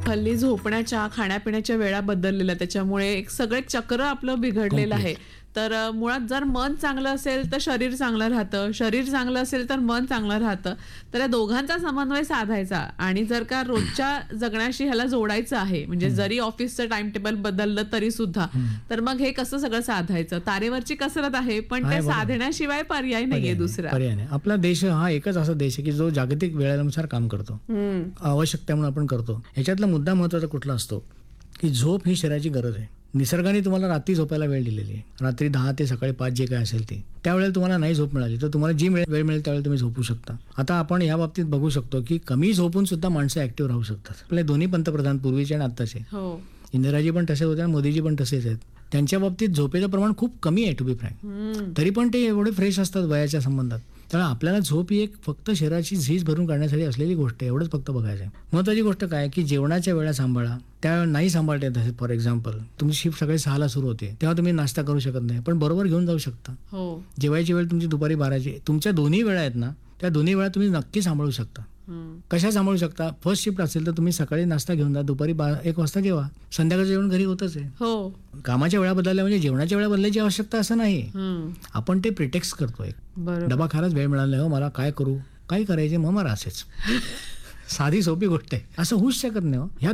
हल्ली झोपण्याच्या खाण्यापिण्याच्या वेळा बदललेल्या त्याच्यामुळे एक सगळे चक्र आपलं बिघडलेलं आहे. तर मुळात जर मन चांगलं असेल तर शरीर चांगलं राहतं, शरीर चांगलं असेल तर मन चांगलं राहतं. तर या दोघांचा समन्वय साधायचा आणि जर का रोजच्या जगण्याशी ह्याला जोडायचं आहे, म्हणजे जरी ऑफिसचं टाइम टेबल बदललं तरी सुद्धा, तर मग हे कसं सगळं साधायचं? तारेवरची कसरत आहे, पण ते साधण्याशिवाय पर्याय नाहीये दुसरा. पर्याय नाही. आपला देश हा एकच असा देश आहे की जो जागतिक वेळेनुसार काम करतो, आवश्यकता म्हणून आपण करतो. ह्याच्यातला मुद्दा महत्वाचा कुठला असतो की झोप ही शरीराची गरज आहे. निसर्गाने तुम्हाला रात्री झोपायला वेळ दिलेली आहे. रात्री 10 ते सकाळी 5 जे काय असेल ते, त्यावेळेला तुम्हाला नाही झोप मिळाली तर तुम्हाला जी वेळ मिळेल त्यावेळेला तुम्ही झोपू शकता. आता आपण या बाबतीत बघू शकतो की कमी झोपून सुद्धा माणसं ऍक्टिव्ह राहू शकतात. आपले दोन्ही पंतप्रधान पूर्वीचे आणि आत्ताचे, इंदिराजी पण तसे होते आणि मोदीजी पण तसेच आहेत. त्यांच्या बाबतीत झोपेचं प्रमाण खूप कमी आहे टू बी फ्रँक, तरी पण ते एवढे फ्रेश असतात वयाच्या संबंधात. त्यामुळे आपल्याला झोप ही एक फक्त शरीराची झीज भरून काढण्यासाठी असलेली गोष्ट आहे, एवढंच फक्त बघायचं आहे. महत्वाची गोष्ट काय की जेवणाच्या वेळा सांभाळा. त्या नाही सांभाळता येत. फॉर एक्झाम्पल तुमची शिफ्ट सकाळी 6ला सुरू होते, तेव्हा तुम्ही नाश्ता करू शकत नाही, पण बरोबर घेऊन जाऊ शकता. जेवायची वेळ तुमची दुपारी 12ची, तुमच्या दोन्ही वेळा आहेत ना, त्या दोन्ही वेळा तुम्ही नक्की सांभाळू शकता. कशा सांभाळू शकता? फर्स्ट शिफ्ट असेल तर तुम्ही सकाळी नाश्ता घेऊन जा, दुपारी 1 वाजता जेवा, संध्याकाळचं जेवण घरी होतच आहे. कामाच्या वेळा बदलल्या म्हणजे जेवणाच्या वेळा बदलायची आवश्यकता असं नाही. आपण ते प्रिटेक्स्ट करतोय. डबा खायलाच वेळ मिळाला नाही, मला काय करू, काय करायचे, मग मला असेच. साधी सोपी गोष्ट आहे, असं होऊच शकत नाही.